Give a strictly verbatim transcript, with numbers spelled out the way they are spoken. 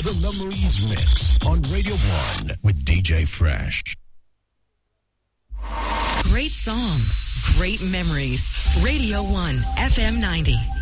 The Memories Mix on Radio one with D J Fresh. Great songs, great memories. Radio one, F M ninety.